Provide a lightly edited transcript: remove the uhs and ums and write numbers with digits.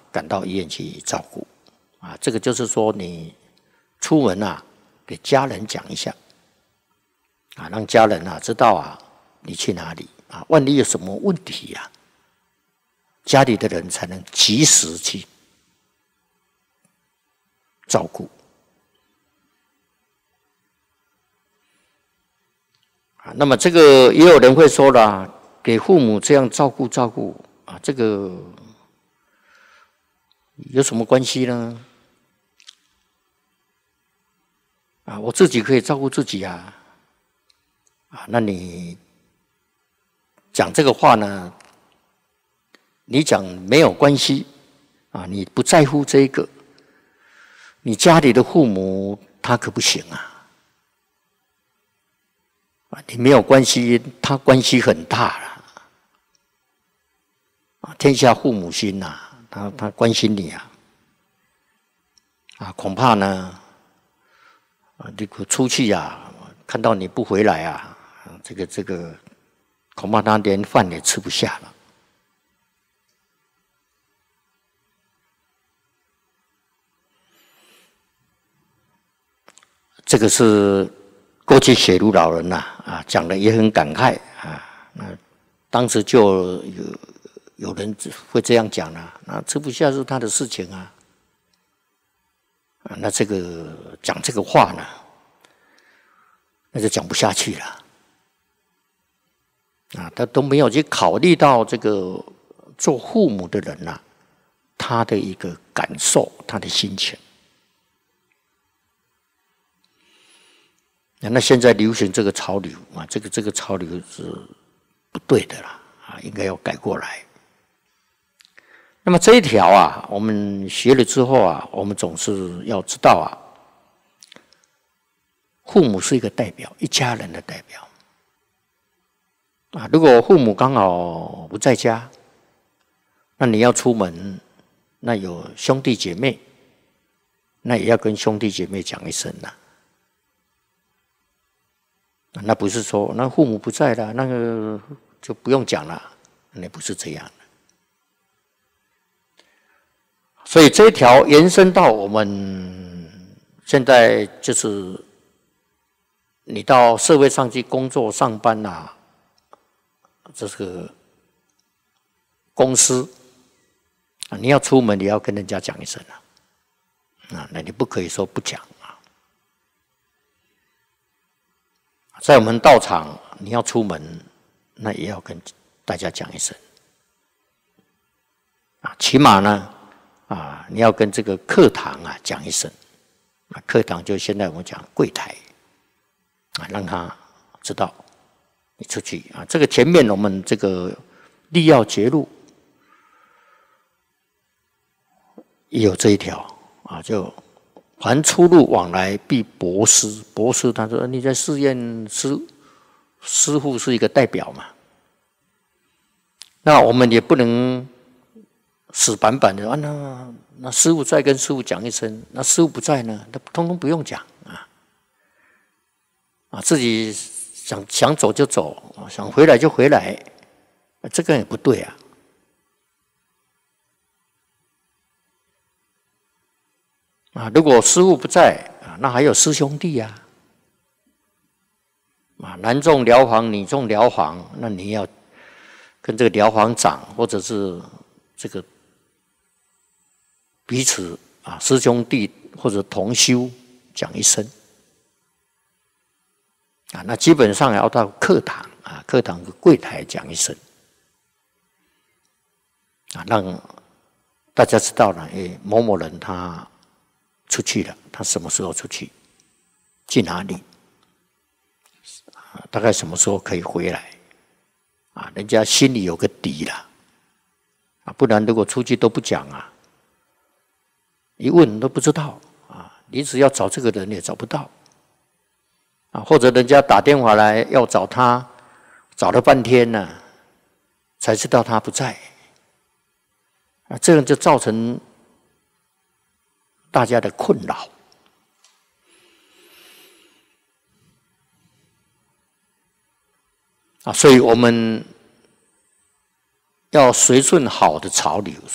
赶到医院去照顾啊。这个就是说，你出门啊，给家人讲一下啊，让家人啊知道啊你去哪里啊，万一有什么问题啊，家里的人才能及时去照顾啊。那么这个也有人会说了，给父母这样照顾啊，这个有什么关系呢？啊，我自己可以照顾自己啊，啊，那你讲这个话呢？你讲没有关系啊，你不在乎这个，你家里的父母他可不行啊，啊，你没有关系，他关系很大了，啊，天下父母心呐，他关心你啊，啊，恐怕呢，啊，你出去啊，看到你不回来啊，这个，恐怕他连饭也吃不下了。这个是过去雪茹老人呐啊讲的也很感慨啊。那当时就有人会这样讲了，那吃不下是他的事情啊。啊，那这个讲这个话呢，那就讲不下去了。啊，他都没有去考虑到这个做父母的人呐，他的一个感受，他的心情。那现在流行这个潮流啊，这个潮流是不对的啦啊，应该要改过来。那么这一条啊，我们学了之后啊，我们总是要知道啊，父母是一个代表，一家人的代表啊。如果父母刚好不在家，那你要出门，那有兄弟姐妹，那也要跟兄弟姐妹讲一声呐。那不是说那父母不在了，那个就不用讲了，那不是这样的。所以这一条延伸到我们现在，就是你到社会上去工作上班啊，这个公司啊，你要出门你要跟人家讲一声啊，那你不可以说不讲。在我们道场，你要出门，那也要跟大家讲一声啊，起码呢，啊，你要跟这个课堂啊讲一声啊，课堂就现在我们讲柜台啊，让他知道你出去啊。这个前面我们这个立要节录也有这一条啊，就。凡出入往来必博师，博师他说你在寺院师父是一个代表嘛，那我们也不能死板板的啊，那师父在跟师父讲一声，那师父不在呢，那通通不用讲啊，自己想走就走，想回来就回来，这个也不对啊。啊，如果师父不在啊，那还有师兄弟呀。啊，男众寮房，女众寮房，那你要跟这个寮房长或者是这个彼此啊师兄弟或者同修讲一声啊，那基本上要到课堂啊，课堂的柜台讲一声啊，让大家知道了，某某人他出去了，他什么时候出去？去哪里？大概什么时候可以回来？啊，人家心里有个底了。啊，不然如果出去都不讲啊，一问都不知道啊，你只要找这个人也找不到。啊，或者人家打电话来要找他，找了半天呢，才知道他不在。啊，这样就造成大家的困扰啊，所以我们要随顺好的潮流。